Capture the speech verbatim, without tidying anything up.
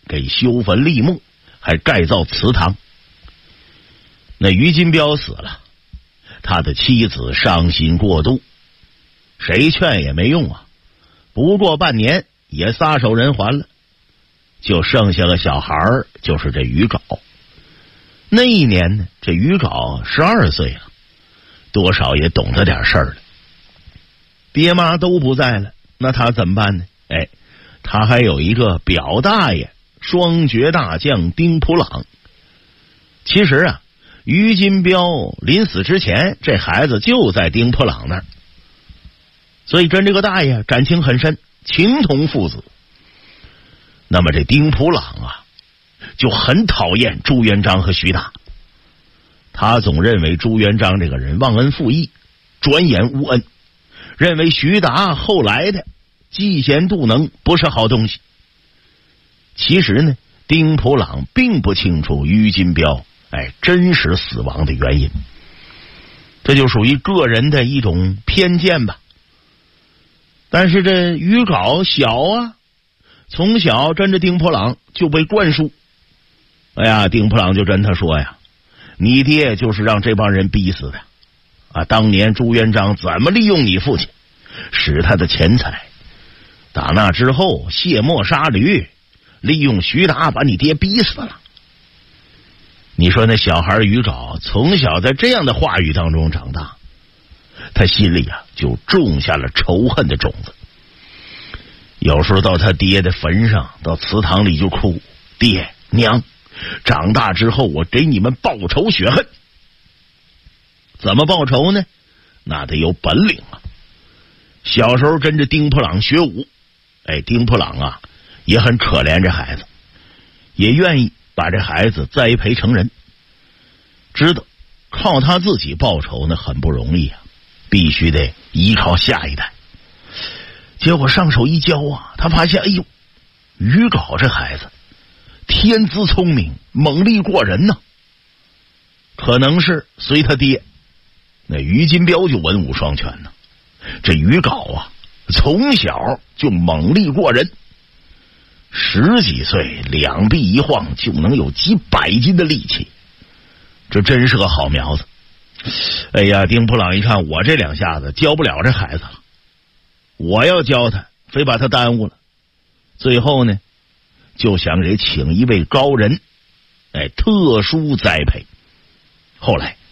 给修坟立墓，还盖造祠堂。那于金彪死了，他的妻子伤心过度，谁劝也没用啊，不过半年也撒手人寰了，就剩下个小孩儿，就是这于镐。那一年呢，这于镐十二岁了，多少也懂得点事儿了。爹妈都不在了，那他怎么办呢？哎，他还有一个表大爷，双绝大将丁普朗。其实啊，于金彪临死之前，这孩子就在丁普朗那儿，所以跟这个大爷感情很深，情同父子。那么这丁普朗啊，就很讨厌朱元璋和徐达，他总认为朱元璋这个人忘恩负义，转眼无恩，认为徐达后来的嫉贤妒能不是好东西。其实呢，丁普朗并不清楚于金彪哎真实死亡的原因，这就属于个人的一种偏见吧。但是这于镐小啊，从小跟着丁普朗就被灌输，哎呀，丁普朗就跟他说呀，你爹就是让这帮人逼死的啊！当年朱元璋怎么利用你父亲，使他的钱财，打那之后卸磨杀驴，利用徐达把你爹逼死了。你说那小孩于镐从小在这样的话语当中长大，他心里啊就种下了仇恨的种子。有时候到他爹的坟上，到祠堂里就哭，爹娘，长大之后我给你们报仇雪恨。怎么报仇呢？那得有本领啊。小时候跟着丁普朗学武，哎，丁普朗啊也很可怜这孩子，也愿意把这孩子栽培成人，知道靠他自己报仇那很不容易啊，必须得依靠下一代。结果上手一教啊，他发现哎呦，于镐这孩子天资聪明，猛力过人呢。可能是随他爹，那于金彪就文武双全呢。这于镐啊，从小就猛力过人，十几岁两臂一晃就能有几百斤的力气，这真是个好苗子。哎呀，丁普朗一看我这两下子教不了这孩子了，我要教他非把他耽误了，最后呢就想给请一位高人，哎，特殊栽培。后来